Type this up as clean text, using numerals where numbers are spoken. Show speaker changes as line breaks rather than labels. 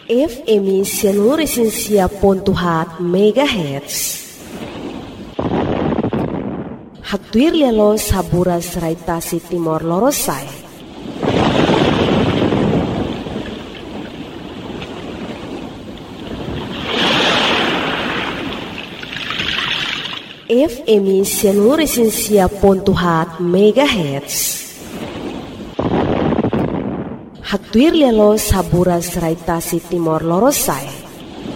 FM Sianuresinsia.4 MHz. Hatuir lialo saburas raitasi Timor Lorosai. FM Sianuresinsia.4 MHz. Hatuir lialo saburas raitasi Timor Lorosai.